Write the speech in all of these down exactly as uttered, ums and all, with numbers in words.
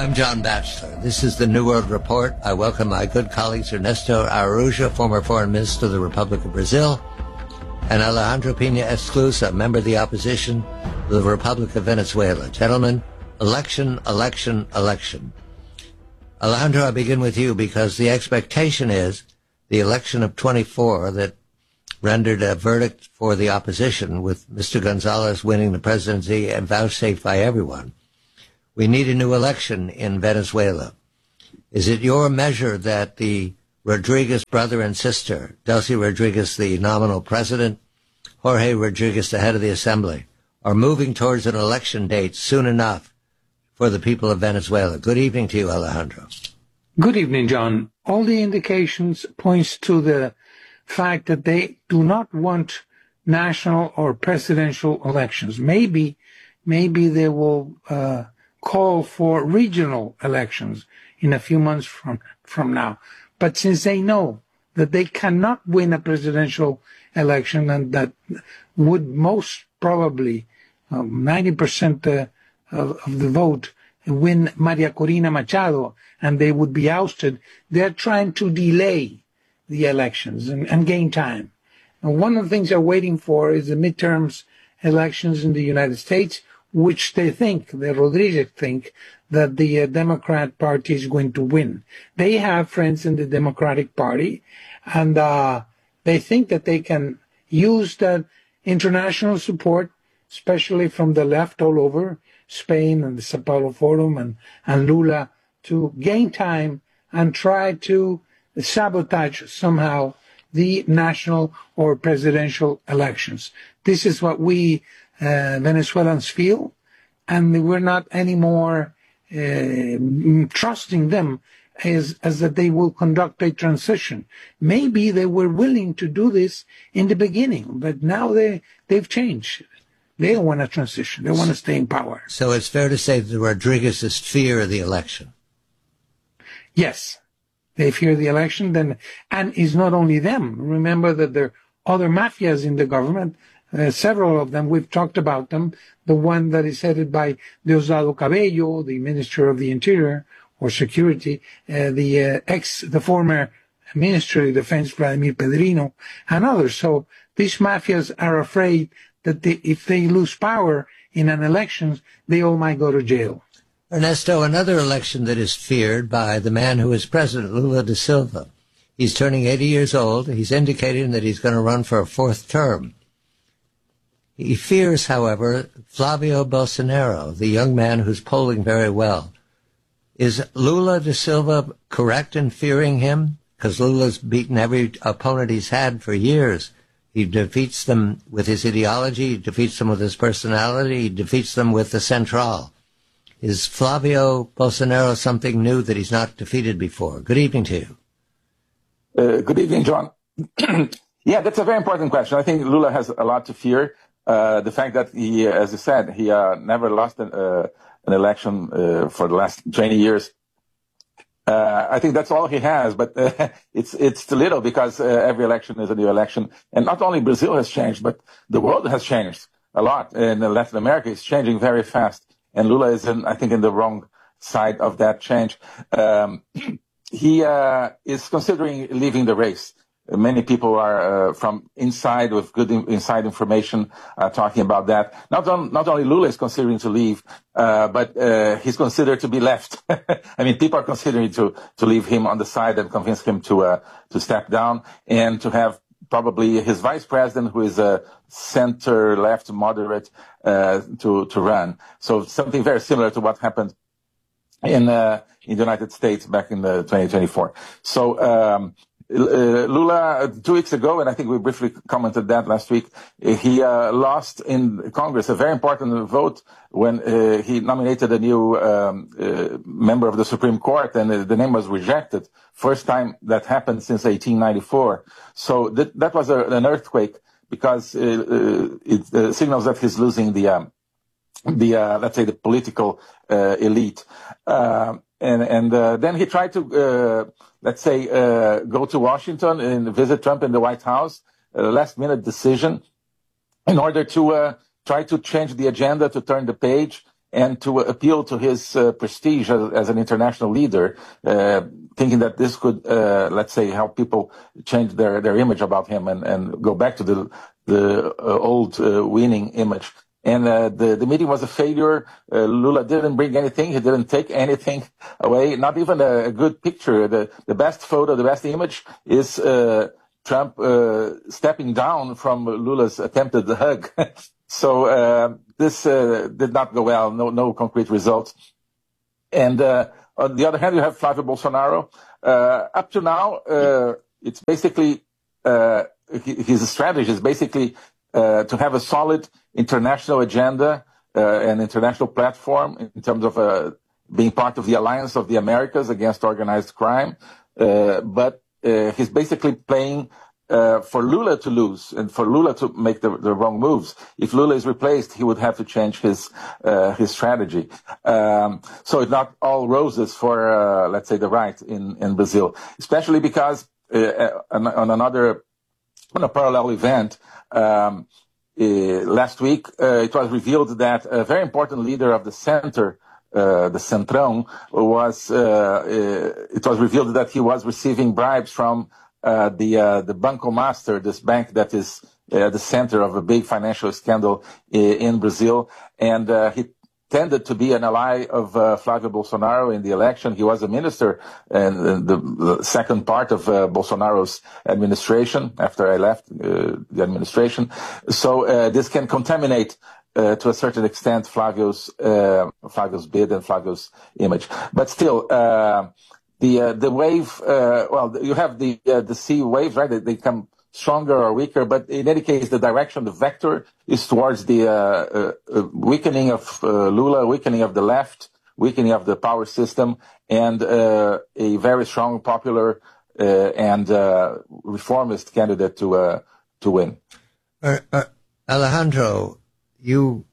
I'm John Batchelor. This is the New World Report. I welcome my good colleagues Ernesto Araújo, former Foreign Minister of the Republic of Brazil, and Alejandro Pina Esclusa, member of the opposition of the Republic of Venezuela. Gentlemen, election, election, election. Alejandro, I begin with you because the expectation is the election of twenty-four that rendered a verdict for the opposition with Mister Gonzalez winning the presidency and vouchsafed by everyone. We need a new election in Venezuela. Is it your measure that the Rodriguez brother and sister, Delcy Rodriguez, the nominal president, Jorge Rodriguez, the head of the assembly, are moving towards an election date soon enough for the people of Venezuela? Good evening to you, Alejandro. Good evening, John. All the indications points to the fact that they do not want national or presidential elections. Maybe, maybe they will uh, call for regional elections in a few months from, from now. But since they know that they cannot win a presidential election and that would most probably um, ninety percent uh, of, of the vote win Maria Corina Machado and they would be ousted, they're trying to delay the elections and, and gain time. And one of the things they're waiting for is the midterms elections in the United States, which they think, the Rodriguez think, that the uh, Democrat Party is going to win. They have friends in the Democratic Party, and uh, they think that they can use that international support, especially from the left all over, Spain and the Sao Paulo Forum and, and Lula, to gain time and try to sabotage somehow the national or presidential elections. This is what we Uh, Venezuelans feel, and we're not anymore uh, trusting them as, as that they will conduct a transition. Maybe they were willing to do this in the beginning, but now they, they've changed. They don't want a transition. They want to stay in power. So it's fair to say that the Rodriguez's fear the election. Yes, they fear the election. Then, and it's not only them. Remember that there are other mafias in the government. Uh, several of them, we've talked about them. The one that is headed by Diosdado Cabello, the Minister of the Interior or Security, uh, the uh, ex, the former Minister of Defense, Vladimir Pedrino, and others. So these mafias are afraid that they, if they lose power in an election, they all might go to jail. Ernesto, another election that is feared by the man who is president, Lula da Silva. He's turning eighty years old. He's indicating that he's going to run for a fourth term. He fears, however, Flavio Bolsonaro, the young man who's polling very well. Is Lula da Silva correct in fearing him? Because Lula's beaten every opponent he's had for years. He defeats them with his ideology, he defeats them with his personality, he defeats them with the Central. Is Flavio Bolsonaro something new that he's not defeated before? Good evening to you. Uh, good evening, John. Yeah, that's a very important question. I think Lula has a lot to fear. Uh, the fact that he, as you said, he uh, never lost an, uh, an election uh, for the last twenty years. Uh, I think that's all he has, but uh, it's it's too little because uh, every election is a new election. And not only Brazil has changed, but the world has changed a lot. And Latin America is changing very fast. And Lula is, in, I think, in the wrong side of that change. Um, he uh, is considering leaving the race. Many people are uh, from inside with good in, inside information uh, talking about that. Not, on, not only Lula is considering to leave, uh, but uh, he's considered to be left. I mean, people are considering to to leave him on the side and convince him to uh, to step down and to have probably his vice president, who is a center-left moderate, uh, to to run. So something very similar to what happened in uh, in the United States back in the twenty twenty-four. So. Um, Uh, Lula, two weeks ago, and I think we briefly commented that last week, he uh, lost in Congress a very important vote when uh, he nominated a new um, uh, member of the Supreme Court, and uh, the name was rejected. First time that happened since eighteen ninety-four. So th- that was a, an earthquake because uh, uh, it uh, signals that he's losing the, um, the uh, let's say, the political uh, elite. Uh, And, and uh, then he tried to, uh, let's say, uh, go to Washington and visit Trump in the White House, a last-minute decision, in order to uh, try to change the agenda, to turn the page, and to appeal to his uh, prestige as, as an international leader, uh, thinking that this could, uh, let's say, help people change their, their image about him and, and go back to the, the uh, old uh, winning image. And uh, the, the meeting was a failure. Uh, Lula didn't bring anything. He didn't take anything away, not even a, a good picture. The, the best photo, the best image is uh, Trump uh, stepping down from Lula's attempted hug. So uh, this uh, did not go well, no no concrete results. And uh, on the other hand, you have Flavio Bolsonaro. Uh, up to now, uh, it's basically, uh, his strategy is basically uh, to have a solid international agenda, uh, an international platform in terms of uh, being part of the Alliance of the Americas against organized crime. Uh, but uh, he's basically playing Uh, for Lula to lose and for Lula to make the, the wrong moves. If Lula is replaced, he would have to change his uh, his strategy. Um, so it's not all roses for, uh, let's say, the right in, in Brazil, especially because uh, on, on another, on a parallel event, um, uh, last week, uh, it was revealed that a very important leader of the center, Uh, the Centrão, was, uh, uh, it was revealed that he was receiving bribes from uh, the uh, the Banco Master, this bank that is uh, the center of a big financial scandal in, in Brazil. And uh, he tended to be an ally of uh, Flavio Bolsonaro in the election. He was a minister in the, the second part of uh, Bolsonaro's administration after I left uh, the administration. So uh, this can contaminate Uh, to a certain extent, Flavio's uh, Flavio's bid and Flavio's image, but still, uh, the uh, the wave. Uh, well, you have the uh, the sea waves, right? They, they come stronger or weaker, but in any case, the direction, the vector, is towards the uh, uh, weakening of uh, Lula, weakening of the left, weakening of the power system, and uh, a very strong, popular uh, and uh, reformist candidate to uh, to win. Uh, uh, Alejandro, you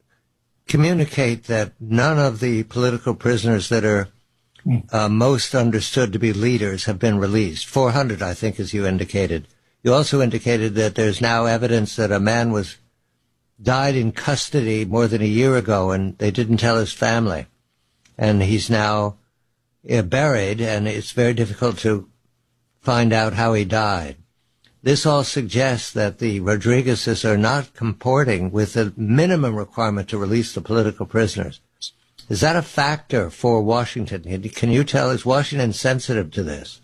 communicate that none of the political prisoners that are uh, most understood to be leaders have been released. four hundred, I think, as you indicated. You also indicated that there's now evidence that a man was died in custody more than a year ago, and they didn't tell his family. And he's now uh, buried, and it's very difficult to find out how he died. This all suggests that the Rodriguezes are not comporting with the minimum requirement to release the political prisoners. Is that a factor for Washington? Can you tell, is Washington sensitive to this?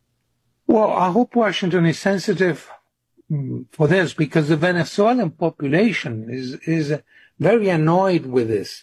Well, I hope Washington is sensitive for this, because the Venezuelan population is, is very annoyed with this.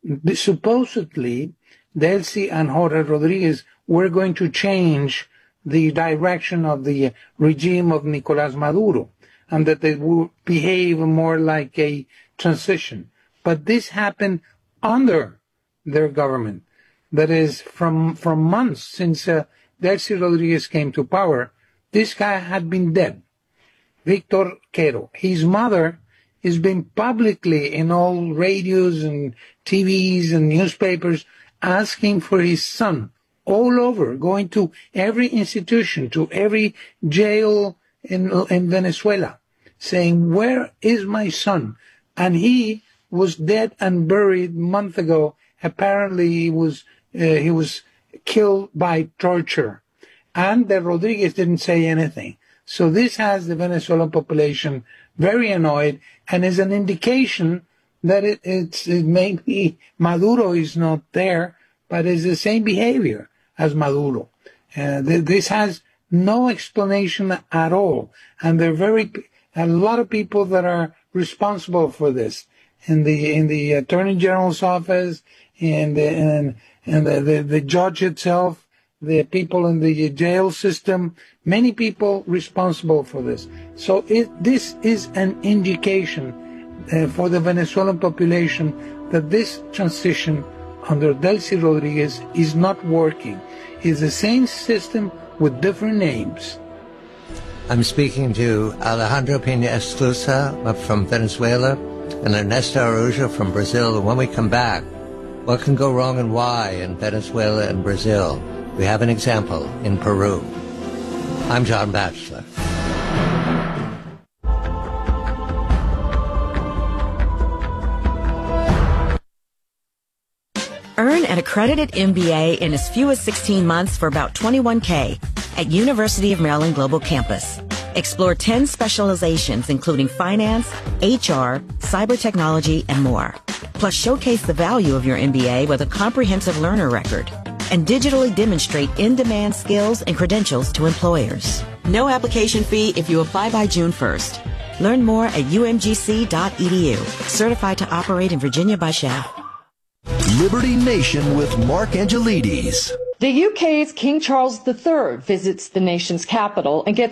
Supposedly, Delcy and Jorge Rodriguez were going to change the direction of the regime of Nicolás Maduro, and that they would behave more like a transition. But this happened under their government. That is, from from months since uh, Delcy Rodriguez came to power, this guy had been dead. Victor Quero. His mother has been publicly in all radios and T Vs and newspapers asking for his son, all over, going to every institution, to every jail in, in Venezuela, saying, where is my son? And he was dead and buried a month ago. Apparently he was, uh, he was killed by torture. And that Rodriguez didn't say anything. So this has the Venezuelan population very annoyed, and is an indication that it, it's, it may be Maduro is not there, but it's the same behavior as Maduro. Uh, th- this has no explanation at all. And there are very, a lot of people that are responsible for this. In the, in the Attorney General's office, and, and, and the, the, the judge itself, the people in the jail system, many people responsible for this. So it, this is an indication uh, for the Venezuelan population that this transition under Delcy Rodriguez is not working. It's the same system with different names. I'm speaking to Alejandro Pina Esclusa from Venezuela and Ernesto Araújo from Brazil. And when we come back, what can go wrong and why in Venezuela and Brazil? We have an example in Peru. I'm John Batchelor. Earn an accredited M B A in as few as sixteen months for about twenty-one K at University of Maryland Global Campus. Explore ten specializations including finance, H R, cyber technology, and more. Plus, showcase the value of your M B A with a comprehensive learner record and digitally demonstrate in-demand skills and credentials to employers. No application fee if you apply by June first. Learn more at U M G C dot E D U. Certified to operate in Virginia by S C H A F. Liberty Nation with Mark Angelides. The U K's King Charles the Third visits the nation's capital and gets